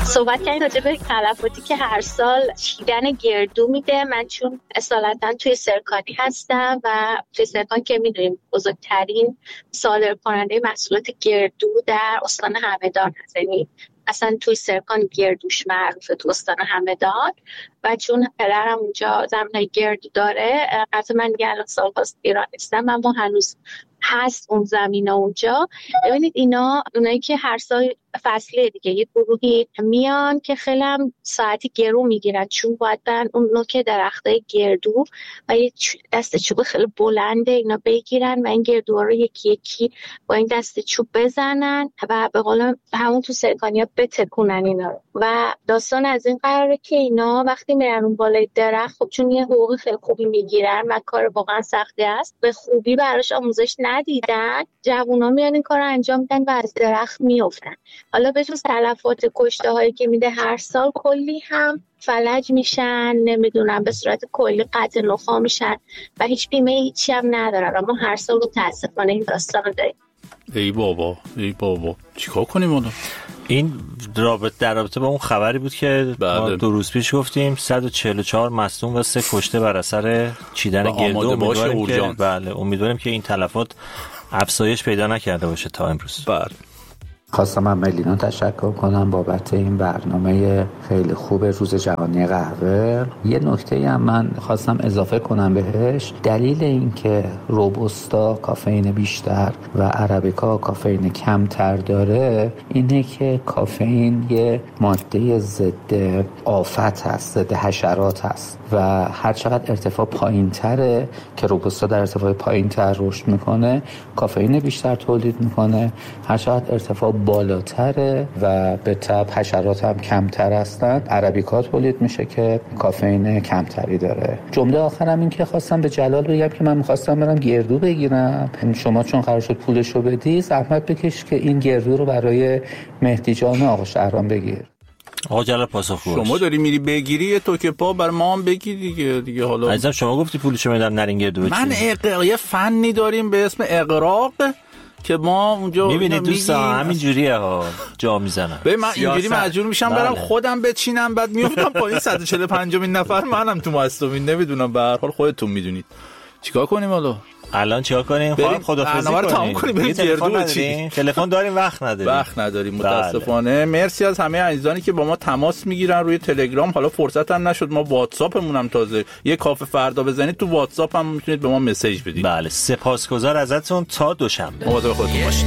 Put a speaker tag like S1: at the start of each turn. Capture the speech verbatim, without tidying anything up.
S1: صحبت کردیم راجع به تلفاتی که هر سال چیدن گردو میده. من چون اصالتا توی سرکانی هستم و توی سرکان که میدونیم بزرگترین صادر کننده محصولات گردو در استان همدان هست، یعنی اصلا توی سرکان گردوش معروفه تو استان همدان و چون پدرم اونجا زمینای گردو داره، قطعا من دیگه الان سال هاست ایران نیستم، اما هنوز هست اون زمین اونجا. ببینید اینا اونایی که هر سال فصله دیگه یه گروهی میان که خیلی هم ساعتی گرو میگیرن، چون باید برن اون نوک درختای گردو و یه دست چوب خیلی بلنده اینا بگیرن و این گردوها رو یکی یکی با این دست چوب بزنن و به قول همون تو سرکانیا بتکونن اینا رو. و داستان از این قراره که اینا وقتی میرن اون بالای درخت، خب چون یه حقوق خیلی خوبی میگیرن و کار واقعا سختی است، به خوبی براش آموزش ندیدن، جوونا میان این کارو انجام میدن و از درخت میافتن. حالا به جز تلفات کشته هایی که میده هر سال، کلی هم فلج میشن، نمیدونم به صورت کلی قطع نخاع میشن و هیچ بیمه هیچی هم ندارن. اما هر سال متاسفانه این داستان داریم.
S2: ای بابا ای بابا چیکار کنیم اونو؟
S3: این رابطه در رابطه با اون خبری بود که ما دو روز پیش گفتیم صد و چهل و چهار مصدوم و سه کشته بر اثر چیدن گردو. امیدواریم که بله امیدواریم که این تلفات افزایش پیدا نکرده باشه تا امروز.
S2: بله.
S4: خواستم من ملینا تشکر کنم بابت این برنامه خیلی خوب روز جهانی قهوه. یه نکته هم من خواستم اضافه کنم بهش. دلیل این که روبوستا کافئین بیشتر و عربیکا کافئین کمتر داره اینه که کافئین یه ماده ضد آفت هست، ضد حشرات هست و هر چقدر ارتفاع پایین تره که روبوستا در ارتفاع پایین تر رشد میکنه کافئین بیشتر تولید میکنه، هر چقدر ارتفاع بالاتره و به تبع حشرات هم کمتر هستن عربیکا تولید میشه که کافئین کمتری داره. جمله آخرم این که خواستم به جلال بگم که من میخواستم برم گردو بگیرم، شما چون قرار شد پولشو بدی زحمت بکش که این گردو رو برای مهدی جان آقا شهرام بگیر.
S3: آقا جلال پاسخگو
S2: شما داری میری بگیری تو که پا بر ما هم بگی دیگه دیگه حالا
S3: عزیزم شما گفتی پولشو میدم نرین گردو بگیرید.
S2: من اقراق یه فنی داریم به اسم اقراق که ما اونجا
S3: میبینید دوستان همین جوریه ها جا میزنم.
S2: ببین من اینجوری مجبور میشم برم خودم بچینم بعد میافتم پایین صد و چهل و پنجمین نفر منم تو مصدومین. نمیدونم به هر حال خودتون میدونید چیکار کنیم. حالا
S3: الان چیکار کنیم؟ خواهم خدافظی کنیم.
S2: کنیم بریم
S3: تلفن نداریم تلفن داریم وقت نداریم
S2: وقت نداریم متاسفانه. بله. مرسی از همه عزیزانی که با ما تماس میگیرن روی تلگرام. حالا فرصت هم نشد ما واتساپمون هم تازه یه کافه فردا بزنید تو واتساپ هم میتونید به ما مسیج بدید.
S3: بله سپاسگزار ازتون. تا دوشنبه
S2: مواظب خودتون باشید.